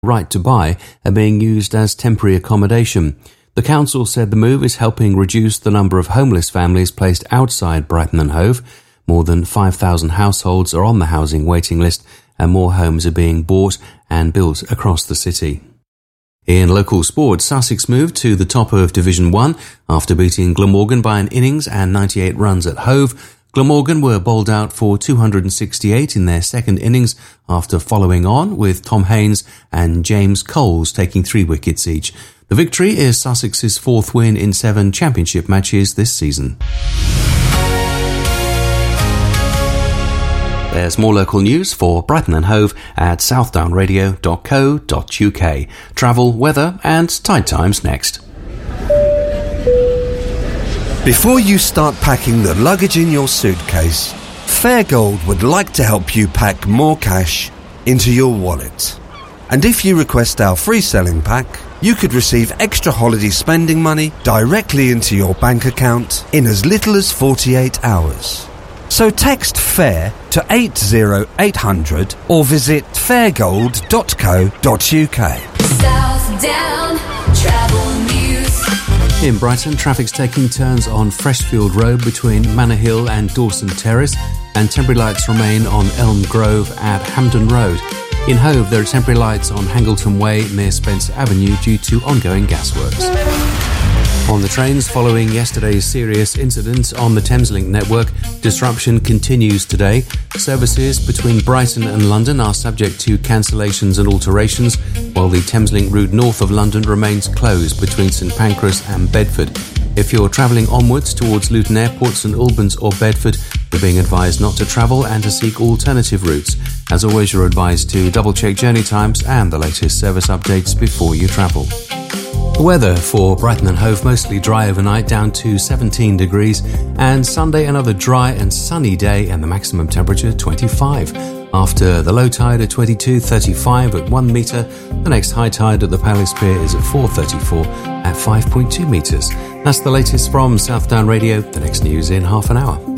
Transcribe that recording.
Right to Buy are being used as temporary accommodation. The council said the move is helping reduce the number of homeless families placed outside Brighton and Hove. More than 5,000 households are on the housing waiting list, and more homes are being bought and built across the city. In local sport, Sussex moved to the top of Division 1 after beating Glamorgan by an innings and 98 runs at Hove. Glamorgan were bowled out for 268 in their second innings after following on, with Tom Haynes and James Coles taking 3 wickets each. The victory is Sussex's 4th win in 7 championship matches this season. There's more local news for Brighton and Hove at southdownradio.co.uk. Travel, weather and tide times next. Before you start packing the luggage in your suitcase, Fairgold would like to help you pack more cash into your wallet. And if you request our free selling pack, you could receive extra holiday spending money directly into your bank account in as little as 48 hours. So text FAIR to 80800 or visit fairgold.co.uk. Southdown Travel News. In Brighton, traffic's taking turns on Freshfield Road between Manor Hill and Dawson Terrace, and temporary lights remain on Elm Grove at Hampden Road. In Hove, there are temporary lights on Hangleton Way near Spencer Avenue due to ongoing gasworks. On the trains, following yesterday's serious incident on the Thameslink network, disruption continues today. Services between Brighton and London are subject to cancellations and alterations, while the Thameslink route north of London remains closed between St Pancras and Bedford. If you're travelling onwards towards Luton Airport, St Albans or Bedford, you're being advised not to travel and to seek alternative routes. As always, you're advised to double-check journey times and the latest service updates before you travel. The weather for Brighton and Hove, mostly dry overnight, down to 17 degrees, and Sunday another dry and sunny day and the maximum temperature 25. After the low tide at 22.35 at 1 metre, the next high tide at the Palace Pier is at 4.34 at 5.2 metres. That's the latest from Southdown Radio. The next news in half an hour.